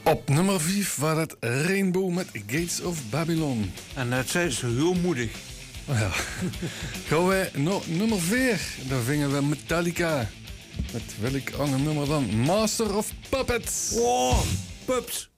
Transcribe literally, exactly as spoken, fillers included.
Op nummer vijf was het Rainbow met Gates of Babylon. En dat zei ze heel moedig. Ja. Gaan we naar nummer vier. Daar vingen we Metallica. Met welk ander nummer dan? Master of Puppets. Oh, pups.